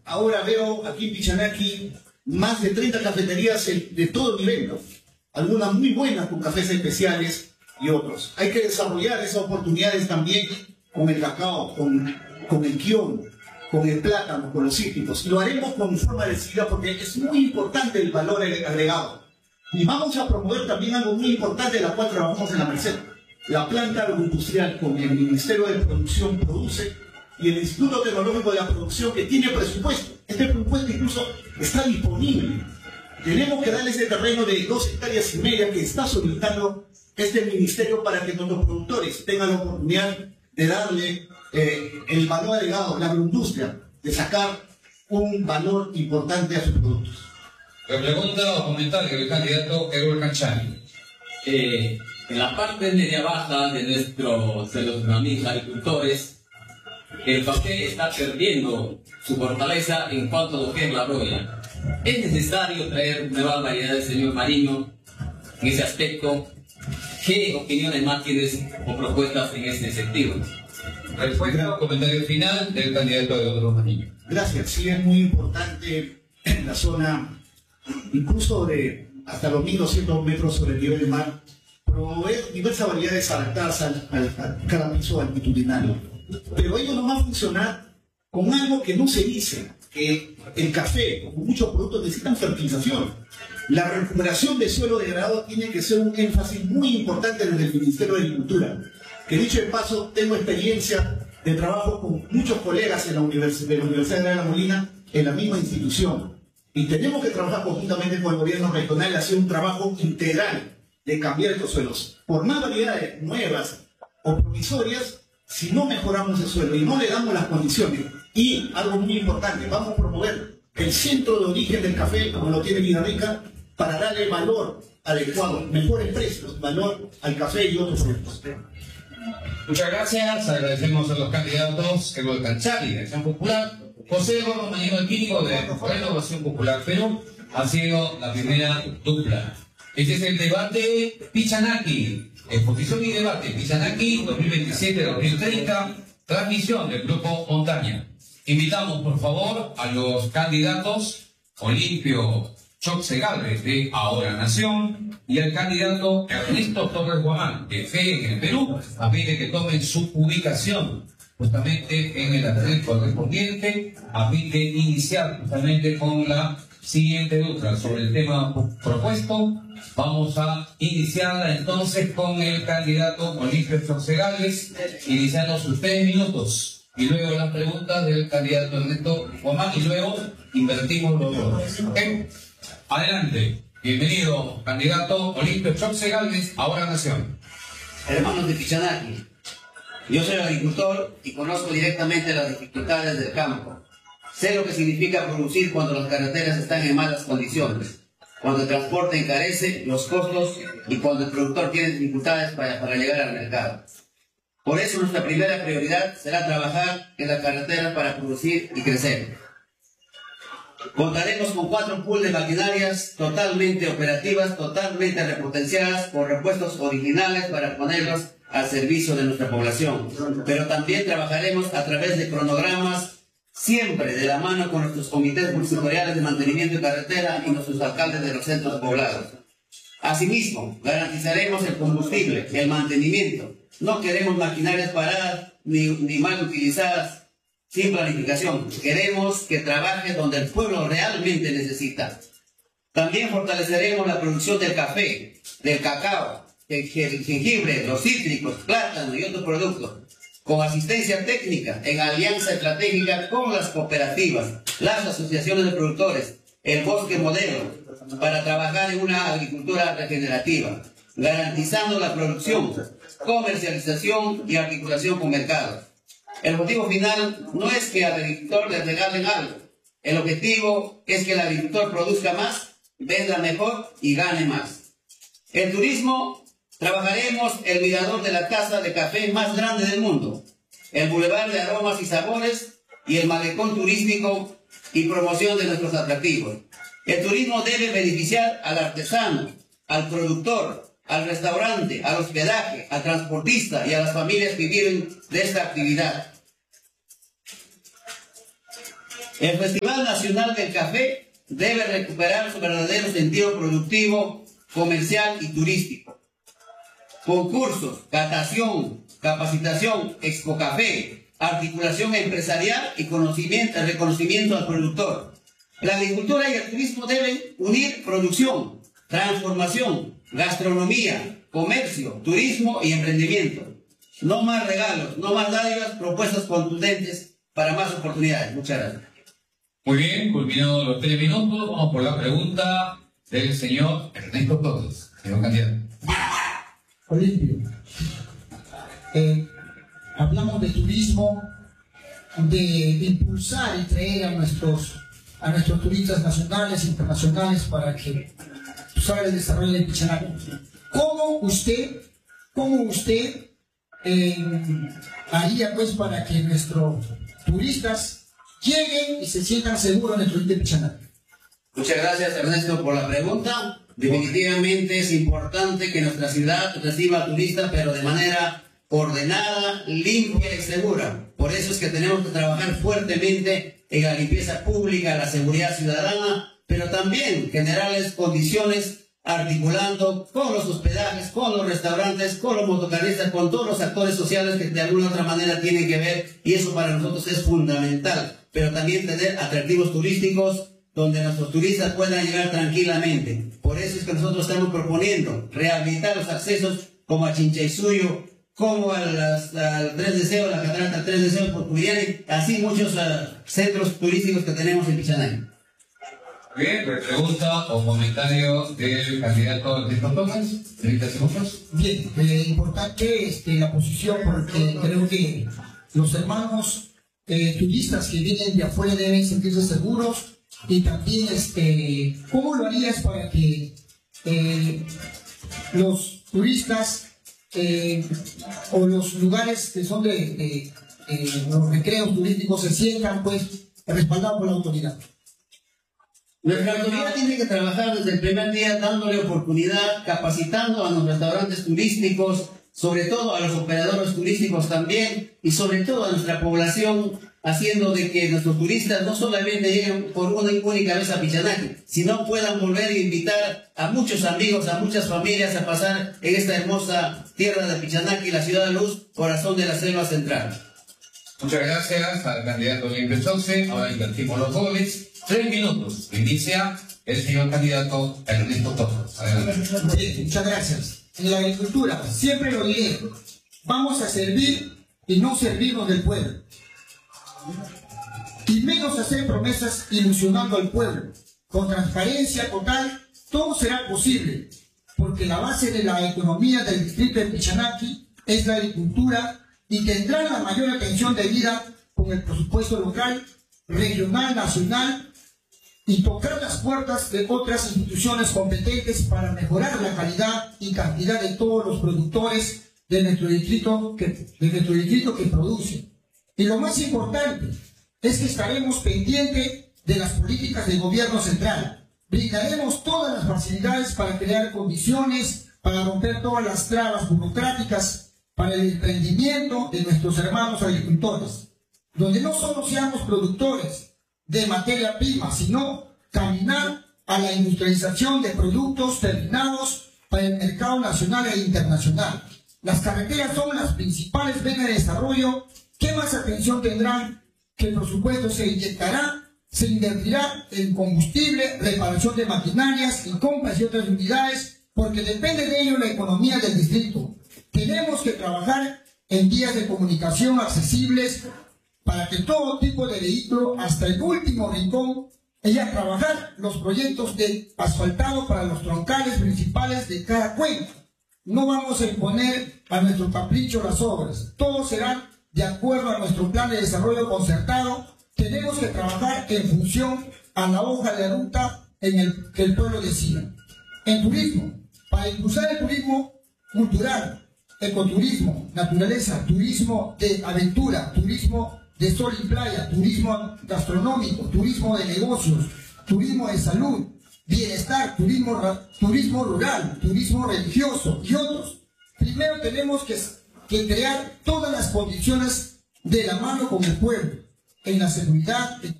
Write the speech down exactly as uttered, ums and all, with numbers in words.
ahora veo aquí en Pichanaki más de treinta cafeterías de todo nivel, ¿no? Algunas muy buenas con cafés especiales y otros. Hay que desarrollar esas oportunidades también con el cacao, con, con el quión, con el plátano, con los cítricos. Lo haremos con forma decidida porque es muy importante el valor agregado. Y vamos a promover también algo muy importante de la cual trabajamos en la Merced. La planta agroindustrial con el Ministerio de Producción produce y el Instituto Tecnológico de la Producción que tiene presupuesto. Este presupuesto incluso está disponible. Tenemos que darle ese terreno de dos hectáreas y media que está solicitando este ministerio para que nuestros productores tengan la oportunidad de darle eh, el valor agregado, la agroindustria, de sacar un valor importante a sus productos. Le pregunta o comentario del candidato Edward Canchani. Eh, en la parte media baja de nuestros, de los amigos agricultores, el café está perdiendo su fortaleza en cuanto a lo que es la broya. Es necesario traer nuevas variedades, señor Mariño, en ese aspecto. ¿Qué opiniones más tienes o propuestas en ese sentido? Respuesta o comentario final del candidato de otro Mariño. Gracias. Sí, es muy importante en la zona, incluso de hasta los mil doscientos metros sobre el nivel del mar, promover diversas variedades adaptadas al, al, a cada piso altitudinal. Pero ello no va a funcionar con algo que no se dice, que el café, como muchos productos, necesitan fertilización. La recuperación de suelo degradado tiene que ser un énfasis muy importante desde el Ministerio de Agricultura. Que dicho de paso, tengo experiencia de trabajo con muchos colegas en la Universidad de la Universidad de La Molina, en la misma institución. Y tenemos que trabajar conjuntamente con el gobierno regional, hacer un trabajo integral de cambiar estos suelos. Por más variedades nuevas o provisorias, si no mejoramos el suelo y no le damos las condiciones, y algo muy importante, vamos a promover el centro de origen del café, como lo tiene Villarrica, para darle valor adecuado, mejores precios, valor al café y otros productos. Muchas gracias, agradecemos a los candidatos Edward Canchani de Acción Popular, José Eduardo Mañino Químico de Renovación Popular Perú. Ha sido la primera dupla. Este es el debate Pichanaki, exposición y debate Pichanaki dos mil veintisiete a dos mil treinta, transmisión del Grupo Montaña. Invitamos por favor a los candidatos Olimpio Choxe Galvez de Ahora Nación y al candidato Ernesto Torres Guamán de Fe en el Perú, a fin de que tomen su ubicación justamente en el atril correspondiente, a fin de iniciar justamente con la siguiente dupla sobre el tema propuesto. Vamos a iniciarla entonces con el candidato Olimpio Choxe Galvez, iniciando sus tres minutos. Y luego las preguntas del candidato Ernesto Guamán y luego invertimos los dos. ¿Okay? Adelante. Bienvenido, candidato Olimpio Choxe Galvez, Ahora Nación. Hermanos de Pichanaki, yo soy agricultor y conozco directamente las dificultades del campo. Sé lo que significa producir cuando las carreteras están en malas condiciones, cuando el transporte encarece los costos y cuando el productor tiene dificultades para, para llegar al mercado. Por eso nuestra primera prioridad será trabajar en las carreteras para producir y crecer. Contaremos con cuatro pools de maquinarias totalmente operativas, totalmente repotenciadas, con repuestos originales para ponerlos al servicio de nuestra población. Pero también trabajaremos a través de cronogramas, siempre de la mano con nuestros comités multisectoriales de mantenimiento de carretera y nuestros alcaldes de los centros poblados. Asimismo, garantizaremos el combustible, el mantenimiento. No queremos maquinarias paradas ni, ni mal utilizadas sin planificación. Queremos que trabaje donde el pueblo realmente necesita. También fortaleceremos la producción del café, del cacao, del jengibre, los cítricos, plátano y otros productos, con asistencia técnica en alianza estratégica con las cooperativas, las asociaciones de productores, el bosque modelo, para trabajar en una agricultura regenerativa, garantizando la producción, comercialización y articulación con mercados. El objetivo final no es que al agricultor le regalen algo. El objetivo es que el agricultor produzca más, venda mejor y gane más. El turismo, trabajaremos el mirador de la taza de café más grande del mundo, el bulevar de aromas y sabores y el malecón turístico y promoción de nuestros atractivos. El turismo debe beneficiar al artesano, al productor, al restaurante, al hospedaje, al transportista y a las familias que viven de esta actividad. El Festival Nacional del Café debe recuperar su verdadero sentido productivo, comercial y turístico. Concursos, catación, capacitación, Expo Café, articulación empresarial y conocimiento, reconocimiento al productor. La agricultura y el turismo deben unir producción, transformación, gastronomía, comercio, turismo y emprendimiento. No más regalos, no más dádivas, propuestas contundentes para más oportunidades. Muchas gracias. Muy bien, culminados los tres minutos, vamos por la pregunta del señor Ernesto Torres, señor candidato. Olimpio, eh, hablamos de turismo, de impulsar y traer a nuestros, a nuestros turistas nacionales e internacionales para que salga el desarrollo de Pichanaki. ¿Cómo usted, cómo usted eh, haría pues para que nuestros turistas lleguen y se sientan seguros en el turismo de Pichanaki? Muchas gracias, Ernesto, por la pregunta. Definitivamente es importante que nuestra ciudad reciba turistas, pero de manera ordenada, limpia y segura. Por eso es que tenemos que trabajar fuertemente en la limpieza pública, la seguridad ciudadana, pero también generarles condiciones articulando con los hospedajes, con los restaurantes, con los motocarristas, con todos los actores sociales que de alguna u otra manera tienen que ver, y eso para nosotros es fundamental. Pero también tener atractivos turísticos donde nuestros turistas puedan llegar tranquilamente. Por eso es que nosotros estamos proponiendo rehabilitar los accesos como a Chinchaysuyo, como a las, al Tres Deseos, la catarata Tres Deseos por Curiani, así muchos uh, centros turísticos que tenemos en Pichanaki. Bien, pregunta o comentario del candidato Ernesto Torres. treinta segundos. Bien, eh, importante este, la posición, porque creo que los hermanos eh, turistas que vienen de afuera deben sentirse seguros. Y también, este, ¿cómo lo harías para que eh, los turistas eh, o los lugares que son de, de, de los recreos turísticos se sientan pues respaldados por la autoridad? Nuestra autoridad tiene que trabajar desde el primer día dándole oportunidad, capacitando a los restaurantes turísticos, sobre todo a los operadores turísticos también, y sobre todo a nuestra población, haciendo de que nuestros turistas no solamente lleguen por una única vez a Pichanaki, sino puedan volver a invitar a muchos amigos, a muchas familias a pasar en esta hermosa tierra de Pichanaki, la ciudad de luz, corazón de la selva central. Muchas gracias al candidato Olimpio Sauce. Ahora invertimos los goles. Tres minutos. Inicia el señor candidato Ernesto Torres. Adelante. Bien, muchas gracias. En la agricultura, siempre lo diré, vamos a servir y no servirnos del pueblo. Y menos hacer promesas ilusionando al pueblo. Con transparencia total, todo será posible, porque la base de la economía del distrito de Pichanaki es la agricultura y tendrá la mayor atención debida con el presupuesto local, regional, nacional, y tocar las puertas de otras instituciones competentes para mejorar la calidad y cantidad de todos los productores de nuestro distrito que, de nuestro distrito que producen. Y lo más importante es que estaremos pendientes de las políticas del gobierno central. Brindaremos todas las facilidades para crear condiciones, para romper todas las trabas burocráticas para el emprendimiento de nuestros hermanos agricultores, donde no solo seamos productores de materia prima, sino caminar a la industrialización de productos terminados para el mercado nacional e internacional. Las carreteras son las principales venas de desarrollo. ¿Qué más atención tendrán? Que el presupuesto se inyectará, se invertirá en combustible, reparación de maquinarias y compras de otras unidades, porque depende de ello la economía del distrito. Tenemos que trabajar en vías de comunicación accesibles para que todo tipo de vehículo, hasta el último rincón, vaya a trabajar los proyectos de asfaltado para los troncales principales de cada cuenca. No vamos a imponer a nuestro capricho las obras, todo será de acuerdo a nuestro plan de desarrollo concertado. Tenemos que trabajar en función a la hoja de ruta en el que el pueblo decida. En turismo, para impulsar el turismo cultural, ecoturismo, naturaleza, turismo de aventura, turismo de sol y playa, turismo gastronómico, turismo de negocios, turismo de salud, bienestar, turismo, turismo rural, turismo religioso y otros. Primero tenemos que, que crear todas las condiciones de la mano con el pueblo, en la seguridad,